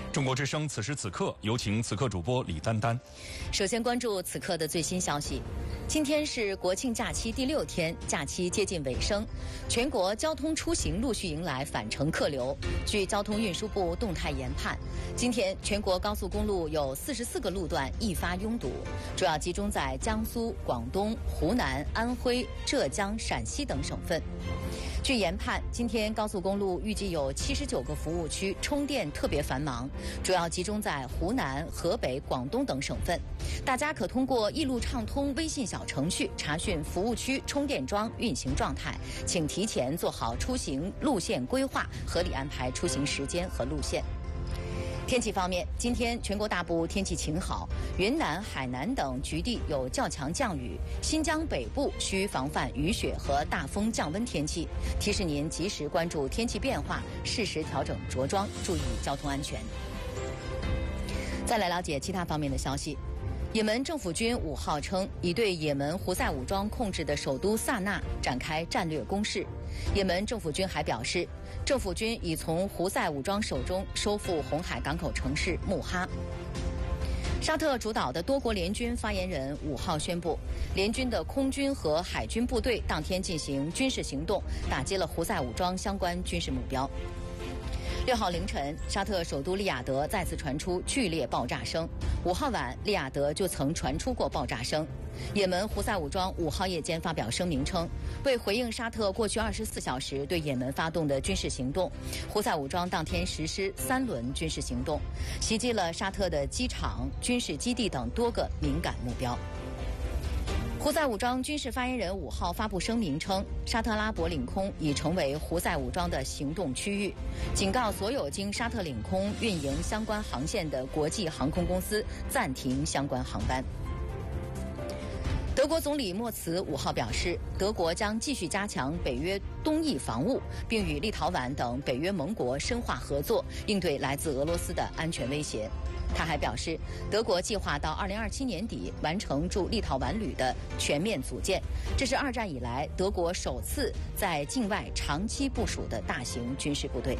中国之声此时此刻，有请此刻主播李丹丹。 首先关注此刻的最新消息。今天是国庆假期第6天，假期接近尾声，全国交通出行陆续迎来返程客流。据交通运输部动态研判，今天全国高速公路有44个路段易发拥堵，主要集中在江苏、广东、湖南、安徽、浙江、陕西等省份。据研判，今天高速公路预计有79个服务区充电特别繁忙，主要集中在湖南、河北、广东等省份。大家可通过一路畅通微信小程序查询服务区充电桩运行状态，请提前做好出行路线规划，合理安排出行时间和路线。天气方面，今天全国大部天气晴好，云南、海南等局地有较强降雨，新疆北部需防范雨雪和大风降温天气。提示您及时关注天气变化，适时调整着装，注意交通安全。再来了解其他方面的消息。也门政府军5号称，已对也门胡塞武装控制的首都萨那展开战略攻势。也门政府军还表示，政府军已从胡塞武装手中收复红海港口城市穆哈。沙特主导的多国联军发言人5号宣布，联军的空军和海军部队当天进行军事行动，打击了胡塞武装相关军事目标。6号凌晨，沙特首都利雅得再次传出剧烈爆炸声。5号晚，利雅得就曾传出过爆炸声。也门胡塞武装5号夜间发表声明称，为回应沙特过去24小时对也门发动的军事行动，胡塞武装当天实施3轮军事行动，袭击了沙特的机场、军事基地等多个敏感目标。胡塞武装军事发言人5号发布声明称，沙特阿拉伯领空已成为胡塞武装的行动区域，警告所有经沙特领空运营相关航线的国际航空公司暂停相关航班。德国总理默茨5号表示，德国将继续加强北约东翼防务，并与立陶宛等北约盟国深化合作，应对来自俄罗斯的安全威胁。他还表示，德国计划到2027年底完成驻立陶宛旅的全面组建，这是2战以来德国首次在境外长期部署的大型军事部队。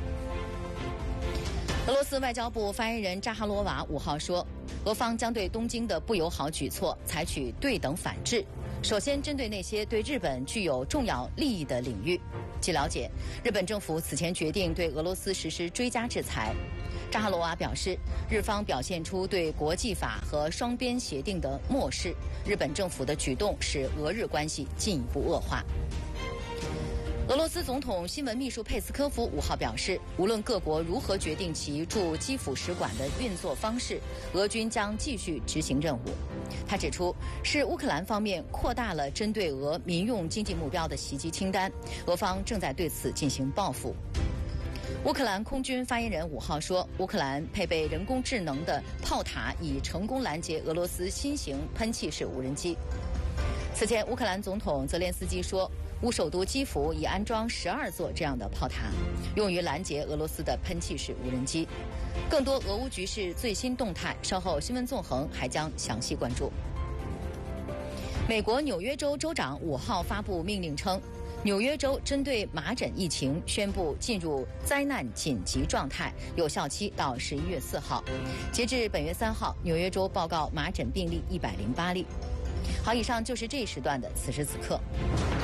俄罗斯外交部发言人扎哈罗娃5号说，俄方将对东京的不友好举措采取对等反制，首先针对那些对日本具有重要利益的领域。据了解，日本政府此前决定对俄罗斯实施追加制裁。扎哈罗娃表示，日方表现出对国际法和双边协定的漠视，日本政府的举动使俄日关系进一步恶化。俄罗斯总统新闻秘书佩斯科夫5号表示，无论各国如何决定其驻基辅使馆的运作方式，俄军将继续执行任务。他指出，是乌克兰方面扩大了针对俄民用经济目标的袭击清单，俄方正在对此进行报复。乌克兰空军发言人5号说，乌克兰配备人工智能的炮塔已成功拦截俄罗斯新型喷气式无人机。此前，乌克兰总统泽连斯基说，乌首都基辅已安装12座这样的炮塔，用于拦截俄罗斯的喷气式无人机。更多俄乌局势最新动态，稍后新闻纵横还将详细关注。美国纽约州州长5号发布命令称，纽约州针对麻疹疫情宣布进入灾难紧急状态，有效期到11月4号。截至本月3号，纽约州报告麻疹病例108例。好，以上就是这一时段的此时此刻。